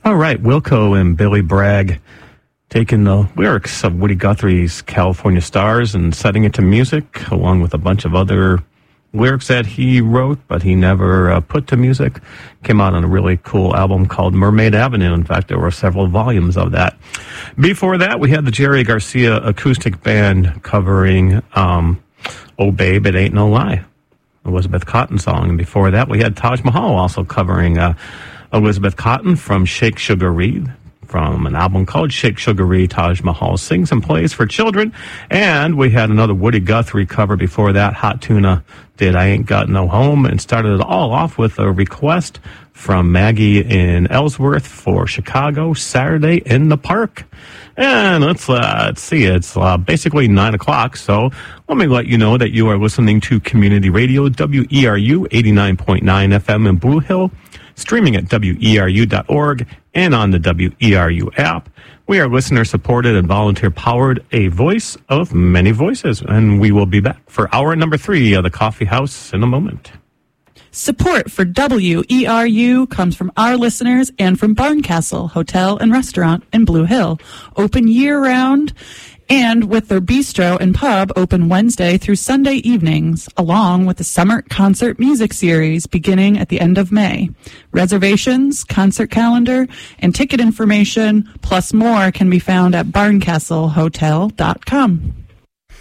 All right, Wilco and Billy Bragg taking the lyrics of Woody Guthrie's California Stars and setting it to music, along with a bunch of other lyrics that he wrote, but he never put to music. Came out on a really cool album called Mermaid Avenue. In fact, there were several volumes of that. Before that, we had the Jerry Garcia Acoustic Band covering Oh Babe, It Ain't No Lie, Elizabeth Cotten song. And before that, we had Taj Mahal also covering Elizabeth Cotten from Shake Sugar Reed, from an album called Shake Sugar Reed. Taj Mahal sings and plays for children. And we had another Woody Guthrie cover before that. Hot Tuna did I Ain't Got No Home, and started it all off with a request from Maggie in Ellsworth for Chicago, Saturday in the Park. And let's see, it's basically 9 o'clock, so let me let you know that you are listening to Community Radio, WERU 89.9 FM in Blue Hill, streaming at weru.org and on the WERU app. We are listener-supported and volunteer-powered, a voice of many voices, and we will be back for hour number 3 of the Coffee House in a moment. Support for WERU comes from our listeners and from Barncastle Hotel and Restaurant in Blue Hill, open year-round, and with their bistro and pub open Wednesday through Sunday evenings, along with the Summer Concert Music Series beginning at the end of May. Reservations, concert calendar, and ticket information, plus more, can be found at barncastlehotel.com.